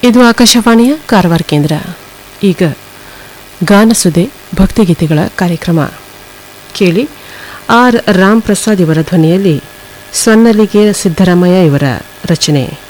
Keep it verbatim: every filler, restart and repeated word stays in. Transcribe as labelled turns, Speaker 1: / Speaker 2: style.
Speaker 1: ಇದು ಆಕಾಶವಾಣಿಯ ಕಾರವಾರ ಕೇಂದ್ರ. ಈಗ ಗಾನಸುದೆ ಭಕ್ತಿಗೀತೆಗಳ ಕಾರ್ಯಕ್ರಮ ಕೇಳಿ. ಆರ್ ರಾಮ್ ಪ್ರಸಾದ್ ಇವರ ಧ್ವನಿಯಲ್ಲಿ ಸ್ವನ್ನಲಿಗೆ ಸಿದ್ದರಾಮಯ್ಯ ಇವರ ರಚನೆ.